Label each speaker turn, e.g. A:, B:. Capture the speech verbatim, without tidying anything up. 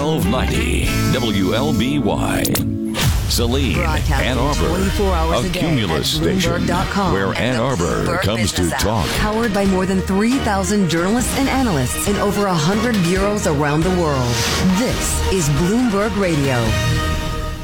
A: twelve ninety W L B Y. Saline, Ann Arbor, a Cumulus station where Ann Arbor comes to talk.
B: Powered by more than three thousand journalists and analysts in over one hundred bureaus around the world. This is Bloomberg Radio.